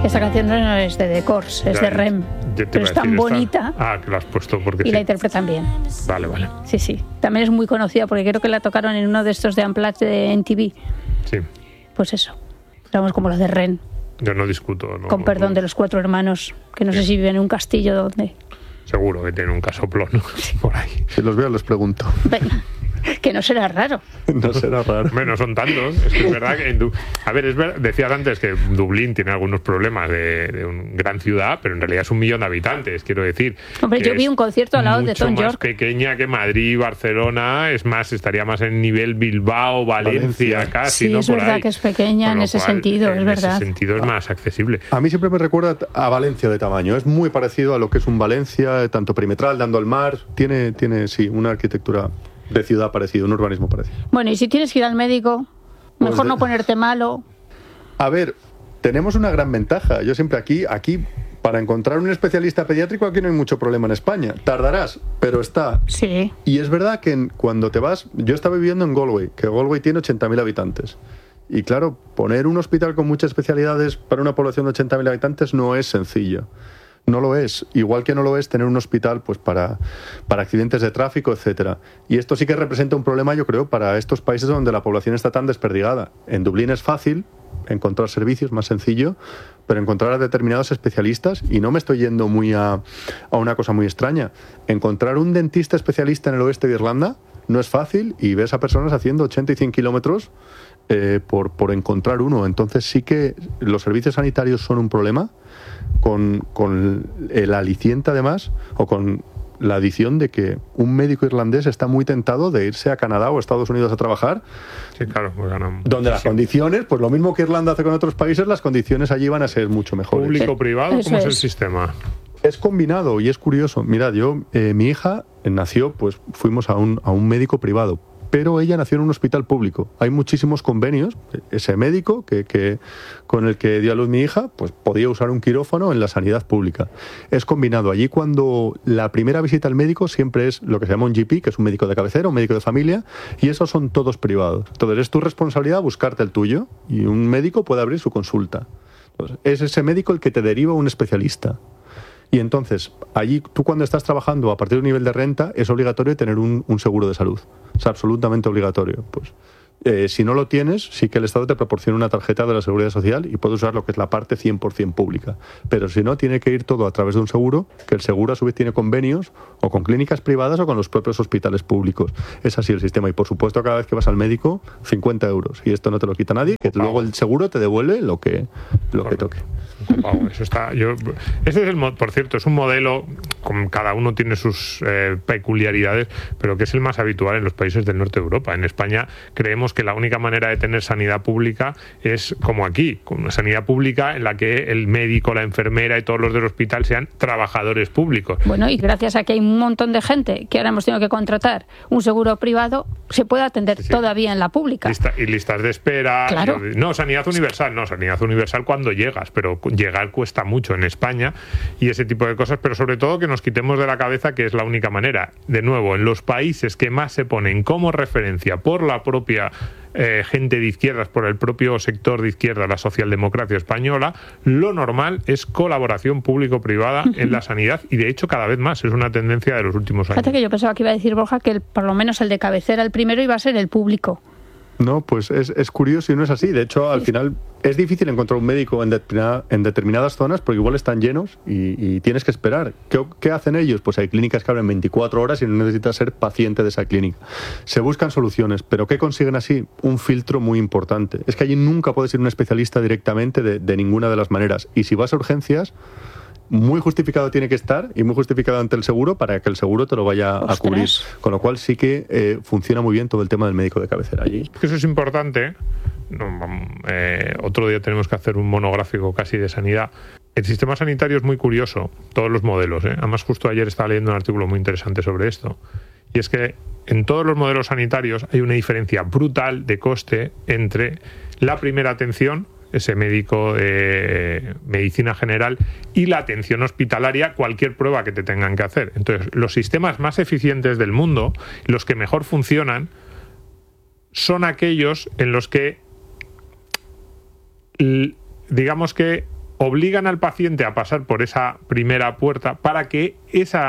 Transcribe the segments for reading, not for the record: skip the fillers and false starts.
Esta canción no es de The Corrs, es de REM, pero es tan bonita. Que la has puesto porque y la interpretan bien. Vale. Sí. También es muy conocida porque creo que la tocaron en uno de estos de Unplugged de MTV. Sí. Pues eso, estamos como los de REM. Yo no discuto. Con perdón de los 4 hermanos, que no sé si viven en un castillo donde. Seguro que tienen un casoplón por ahí. Si los veo, les pregunto. Venga. Que no será raro. No será raro. Bueno, son tantos. Es que es verdad que decías antes que Dublín tiene algunos problemas de una gran ciudad, pero en realidad es 1 millón de habitantes, quiero decir. Hombre, yo vi un concierto al lado de Tom York. Mucho más pequeña que Madrid, Barcelona, es más, estaría más en nivel Bilbao, Valencia. Casi, sí, ¿no? Es verdad que es pequeña en ese sentido, es verdad. En ese sentido es más accesible. A mí siempre me recuerda a Valencia de tamaño. Es muy parecido a lo que es un Valencia, tanto perimetral, dando al mar. Tiene sí, una arquitectura de ciudad parecida, un urbanismo parecido. Bueno, y si tienes que ir al médico, mejor no ponerte malo. A ver, tenemos una gran ventaja. Yo siempre aquí, para encontrar un especialista pediátrico, aquí no hay mucho problema en España. Tardarás, pero está. Sí. Y es verdad que cuando te vas... Yo estaba viviendo en Galway, que Galway tiene 80.000 habitantes. Y claro, poner un hospital con muchas especialidades para una población de 80.000 habitantes no es sencillo. No lo es, igual que no lo es tener un hospital pues para accidentes de tráfico, etcétera. Y esto sí que representa un problema, yo creo, para estos países donde la población está tan desperdigada. En Dublín es fácil encontrar servicios, más sencillo, pero encontrar a determinados especialistas, y no me estoy yendo muy a una cosa muy extraña, encontrar un dentista especialista en el oeste de Irlanda no es fácil, y ves a personas haciendo 80 y 100 kilómetros por encontrar uno. Entonces sí que los servicios sanitarios son un problema, con el aliciente además, o con la adición de que un médico irlandés está muy tentado de irse a Canadá o a Estados Unidos a trabajar. Sí, claro, donde las condiciones, pues lo mismo que Irlanda hace con otros países, las condiciones allí van a ser mucho mejores. ¿Público-privado? ¿Cómo es el sistema? Es combinado y es curioso. Mirad, mi hija nació, pues fuimos a un médico privado, pero ella nació en un hospital público. Hay muchísimos convenios. Ese médico que con el que dio a luz mi hija, pues podía usar un quirófano en la sanidad pública. Es combinado. Allí, cuando la primera visita al médico siempre es lo que se llama un GP, que es un médico de cabecera, un médico de familia, y esos son todos privados. Entonces es tu responsabilidad buscarte el tuyo, y un médico puede abrir su consulta. Entonces, es ese médico el que te deriva a un especialista. Y entonces, allí tú, cuando estás trabajando a partir de un nivel de renta, es obligatorio tener un seguro de salud. Es absolutamente obligatorio. Pues si no lo tienes, sí que el Estado te proporciona una tarjeta de la Seguridad Social y puedes usar lo que es la parte 100% pública. Pero si no, tiene que ir todo a través de un seguro, que el seguro a su vez tiene convenios o con clínicas privadas o con los propios hospitales públicos. Es así el sistema. Y por supuesto, cada vez que vas al médico, 50 euros. Y esto no te lo quita nadie, que luego el seguro te devuelve lo que toque. Wow, eso está. Ese es por cierto, es un modelo, cada uno tiene sus peculiaridades, pero que es el más habitual en los países del norte de Europa. En España creemos que la única manera de tener sanidad pública es como aquí, con una sanidad pública en la que el médico, la enfermera y todos los del hospital sean trabajadores públicos. Bueno, y gracias a que hay un montón de gente que ahora hemos tenido que contratar un seguro privado, se puede atender todavía en la pública. Y listas de espera. Claro. No, sanidad universal cuando llegas, pero llegar cuesta mucho en España, y ese tipo de cosas, pero sobre todo que nos quitemos de la cabeza que es la única manera. De nuevo, en los países que más se ponen como referencia por la propia gente de izquierdas, por el propio sector de izquierda, la socialdemocracia española, lo normal es colaboración público-privada en la sanidad, y de hecho cada vez más es una tendencia de los últimos años. Fíjate que yo pensaba que iba a decir Borja que por lo menos el de cabecera, el primero, iba a ser el público. No, pues es curioso y no es así. De hecho, al final es difícil encontrar un médico en determinadas zonas porque igual están llenos y tienes que esperar. ¿Qué hacen ellos? Pues hay clínicas que abren 24 horas y no necesitas ser paciente de esa clínica. Se buscan soluciones, pero ¿qué consiguen así? Un filtro muy importante. Es que allí nunca puedes ir un especialista directamente de ninguna de las maneras. Y si vas a urgencias, muy justificado tiene que estar, y muy justificado ante el seguro, para que el seguro te lo vaya a cubrir. Con lo cual sí que funciona muy bien todo el tema del médico de cabecera allí. Eso es importante. Otro día tenemos que hacer un monográfico casi de sanidad. El sistema sanitario es muy curioso, todos los modelos. Además, justo ayer estaba leyendo un artículo muy interesante sobre esto. Y es que en todos los modelos sanitarios hay una diferencia brutal de coste entre la primera atención, ese médico de medicina general, y la atención hospitalaria, cualquier prueba que te tengan que hacer. Entonces, los sistemas más eficientes del mundo, los que mejor funcionan, son aquellos en los que, digamos que obligan al paciente a pasar por esa primera puerta para que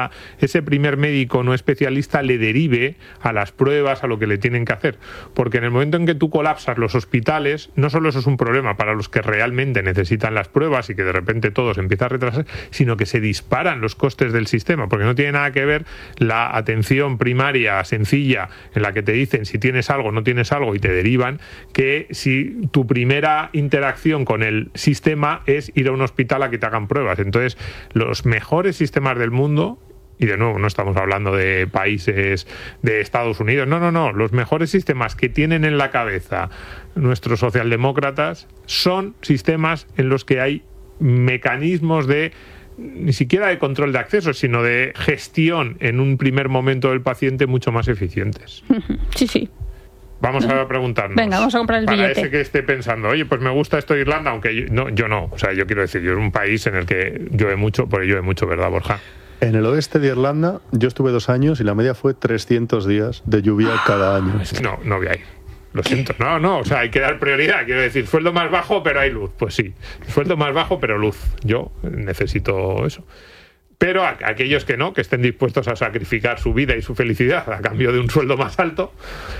ese primer médico no especialista le derive a las pruebas, a lo que le tienen que hacer. Porque en el momento en que tú colapsas los hospitales, no solo eso es un problema para los que realmente necesitan las pruebas y que de repente todo se empieza a retrasar, sino que se disparan los costes del sistema, porque no tiene nada que ver la atención primaria sencilla en la que te dicen si tienes algo, no tienes algo y te derivan, que si tu primera interacción con el sistema es ir a un hospital a que te hagan pruebas. Entonces, los mejores sistemas del mundo, y de nuevo no estamos hablando de países de Estados Unidos, no, los mejores sistemas que tienen en la cabeza nuestros socialdemócratas son sistemas en los que hay mecanismos de ni siquiera de control de acceso, sino de gestión en un primer momento del paciente mucho más eficientes. Sí. Vamos a preguntarnos. Venga, vamos a comprar el billete. Para ese que esté pensando, oye, pues me gusta esto de Irlanda, aunque yo no. O sea, yo quiero decir, yo es un país en el que llueve mucho, porque llueve mucho, ¿verdad, Borja? En el oeste de Irlanda yo estuve 2 años y la media fue 300 días de lluvia cada año. No voy a ir. Lo siento. No, o sea, hay que dar prioridad. Quiero decir, sueldo más bajo, pero hay luz. Pues sí, sueldo más bajo, pero luz. Yo necesito eso. Pero aquellos que no, que estén dispuestos a sacrificar su vida y su felicidad a cambio de un sueldo más alto,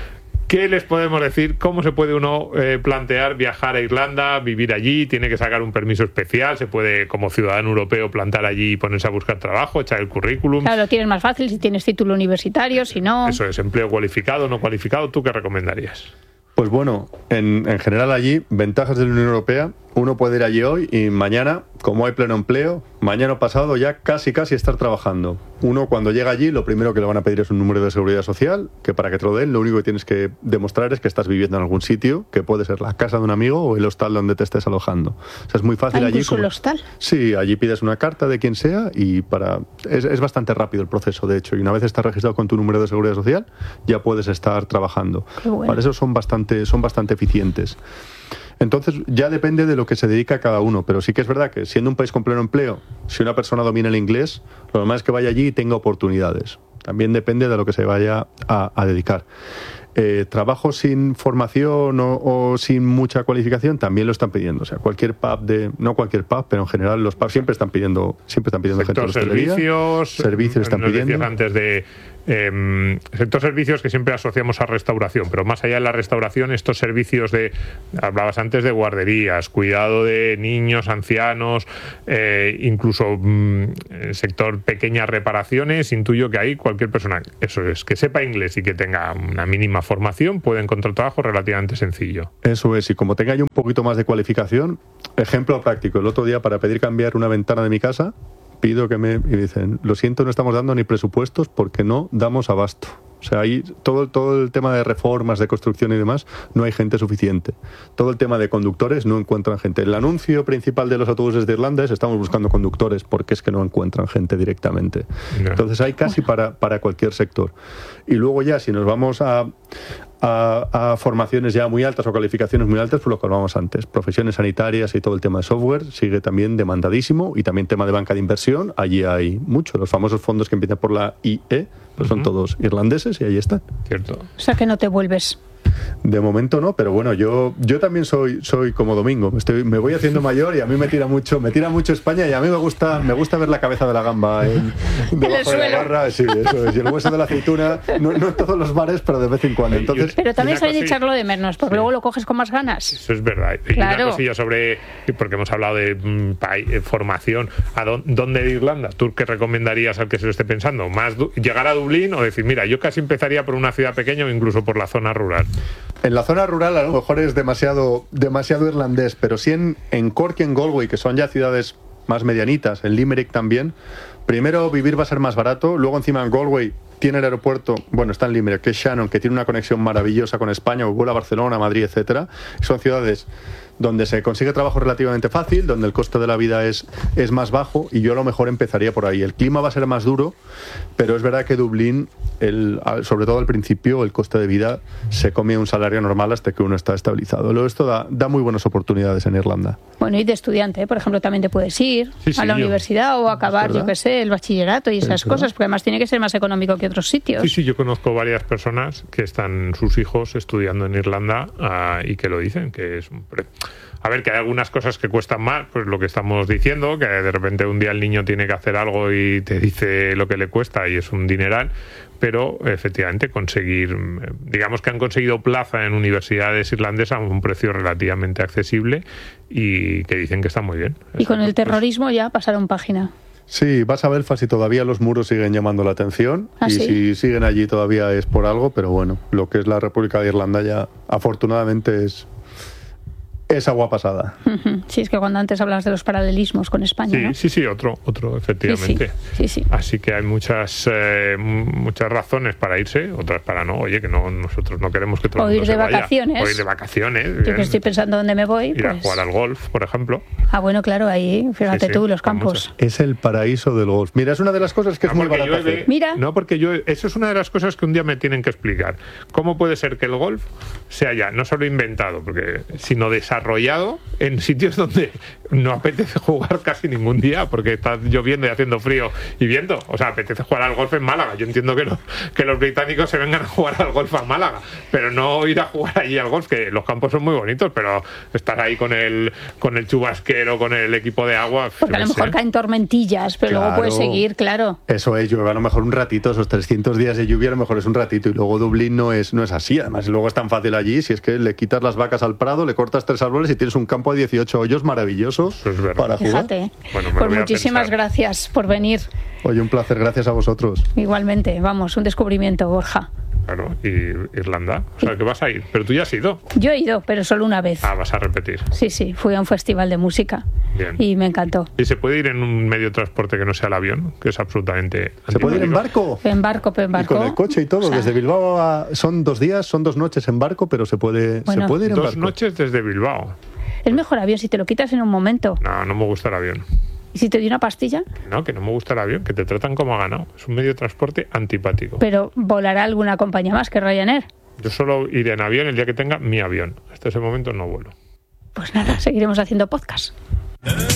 ¿qué les podemos decir? ¿Cómo se puede uno plantear viajar a Irlanda, vivir allí? ¿Tiene que sacar un permiso especial? ¿Se puede, como ciudadano europeo, plantar allí y ponerse a buscar trabajo, echar el currículum? Claro, lo tienes más fácil si tienes título universitario, si no... Eso es, empleo cualificado, no cualificado. ¿Tú qué recomendarías? Pues bueno, en general allí, ventajas de la Unión Europea, uno puede ir allí hoy y mañana, como hay pleno empleo, mañana o pasado ya casi estar trabajando. Uno cuando llega allí, lo primero que le van a pedir es un número de seguridad social, que para que te lo den, lo único que tienes que demostrar es que estás viviendo en algún sitio, que puede ser la casa de un amigo o el hostal donde te estés alojando. O sea, es muy fácil allí. ¿Incluso el hostal? Sí, allí pides una carta de quien sea y es bastante rápido el proceso, de hecho, y una vez estás registrado con tu número de seguridad social, ya puedes estar trabajando. Qué bueno. Para eso son bastante eficientes. Entonces ya depende de lo que se dedica cada uno, pero sí que es verdad que siendo un país con pleno empleo, si una persona domina el inglés, lo normal es que vaya allí y tenga oportunidades. También depende de lo que se vaya a dedicar. Trabajo sin formación o sin mucha cualificación también lo están pidiendo. O sea, cualquier pub no cualquier pub, pero en general los pubs siempre están pidiendo gente de hostelería. Servicios están pidiendo. Decías antes de sector servicios, que siempre asociamos a restauración, pero más allá de la restauración, estos servicios hablabas antes de guarderías, cuidado de niños, ancianos, incluso sector pequeñas reparaciones, intuyo que ahí cualquier persona, eso es, que sepa inglés y que tenga una mínima formación, puede encontrar trabajo relativamente sencillo. Eso es, y como tenga yo un poquito más de cualificación, ejemplo práctico, el otro día para pedir cambiar una ventana de mi casa, pido y dicen, lo siento, no estamos dando ni presupuestos porque no damos abasto. O sea, ahí todo el tema de reformas, de construcción y demás, no hay gente suficiente. Todo el tema de conductores, no encuentran gente. El anuncio principal de los autobuses de Irlanda es estamos buscando conductores porque es que no encuentran gente directamente. No. Entonces hay casi para cualquier sector. Y luego ya, si nos vamos a formaciones ya muy altas o calificaciones muy altas, pues lo que hablábamos antes, profesiones sanitarias y todo el tema de software sigue también demandadísimo, y también tema de banca de inversión, allí hay mucho, los famosos fondos que empiezan por la IE, pues son todos irlandeses y ahí están. Cierto. O sea que no te vuelves. De momento no, pero bueno, yo también soy como Domingo, me voy haciendo mayor y a mí me tira mucho España, y a mí me gusta ver la cabeza de la gamba debajo de la barra, sí, eso es, y el hueso de la aceituna, no en todos los bares, pero de vez en cuando. Entonces, pero también hay de echarlo de menos, porque luego lo coges con más ganas. Eso es verdad. Y claro. Una cosilla sobre, porque hemos hablado de formación, ¿dónde de Irlanda? ¿Tú qué recomendarías al que se lo esté pensando? ¿Más llegar a Dublín o decir, mira, yo casi empezaría por una ciudad pequeña o incluso por la zona rural? En la zona rural a lo mejor es demasiado irlandés, pero sí en Cork y en Galway, que son ya ciudades más medianitas, en Limerick también, primero vivir va a ser más barato, luego encima en Galway tiene el aeropuerto, bueno, está en Limerick, que es Shannon, que tiene una conexión maravillosa con España, vuela a Barcelona, Madrid, etcétera. Son ciudades donde se consigue trabajo relativamente fácil, donde el coste de la vida es más bajo, y yo a lo mejor empezaría por ahí. El clima va a ser más duro, pero es verdad que Dublín, sobre todo al principio, el coste de vida se come un salario normal hasta que uno está estabilizado. Luego esto da muy buenas oportunidades en Irlanda. Bueno, y de estudiante, por ejemplo, también te puedes ir a la universidad o acabar, yo qué sé, el bachillerato y esas cosas, porque además tiene que ser más económico que otros sitios. Sí, yo conozco varias personas que están sus hijos estudiando en Irlanda y que lo dicen, que es A ver, que hay algunas cosas que cuestan más, pues lo que estamos diciendo, que de repente un día el niño tiene que hacer algo y te dice lo que le cuesta y es un dineral, pero efectivamente digamos que han conseguido plaza en universidades irlandesas a un precio relativamente accesible y que dicen que está muy bien. Y con el terrorismo ya pasaron página. Sí, vas a Belfast y todavía los muros siguen llamando la atención. ¿Ah, y sí? si siguen allí todavía es por algo, pero bueno, lo que es la República de Irlanda ya afortunadamente es agua pasada. Sí, es que cuando antes hablabas de los paralelismos con España, ¿no? Sí, otro, efectivamente. Sí. Así que hay muchas razones para irse, otras para no. Oye, que nosotros no queremos que todo el mundo se vaya. O ir de vacaciones. Yo que estoy pensando dónde me voy. Ir a jugar al golf, por ejemplo. Ah, bueno, claro, ahí, fíjate tú, los campos. Es el paraíso del golf. Mira, es una de las cosas que es muy barata hacer. Mira. No, porque eso es una de las cosas que un día me tienen que explicar. ¿Cómo puede ser que el golf sea ya no solo inventado, sino desarrollado en sitios donde no apetece jugar casi ningún día porque está lloviendo y haciendo frío y viento? O sea, apetece jugar al golf en Málaga. Yo entiendo que los británicos se vengan a jugar al golf a Málaga, pero no ir a jugar allí al golf, que los campos son muy bonitos, pero estar ahí con el chubasquero, con el equipo de agua... Porque a lo mejor caen tormentillas, pero luego puedes seguir, claro. Eso es, llueve a lo mejor un ratito, esos 300 días de lluvia a lo mejor es un ratito, y luego Dublín no es así. Además, luego es tan fácil allí, si es que le quitas las vacas al prado, le cortas 3 árboles y tienes un campo de 18 hoyos maravilloso para jugar. Fíjate. Bueno, pues muchísimas gracias por venir. Oye, un placer, gracias a vosotros. Igualmente, vamos, un descubrimiento, Borja. Claro, y Irlanda, o sea, que vas a ir, pero tú ya has ido. Yo he ido, pero solo una vez. Ah, vas a repetir. Sí, fui a un festival de música. Bien. Y me encantó. ¿Y se puede ir en un medio de transporte que no sea el avión? Que es absolutamente... ¿Se puede ir en barco? En barco. Y con el coche y todo, desde Bilbao son 2 días, son 2 noches en barco, pero se puede ir en barco. 2 noches desde Bilbao. Es mejor avión si te lo quitas en un momento. No me gusta el avión. ¿Y si te doy una pastilla? No, que no me gusta el avión, que te tratan como a ganado. Es un medio de transporte antipático. Pero volará alguna compañía más que Ryanair. Yo solo iré en avión el día que tenga mi avión. Hasta ese momento no vuelo. Pues nada, seguiremos haciendo podcast.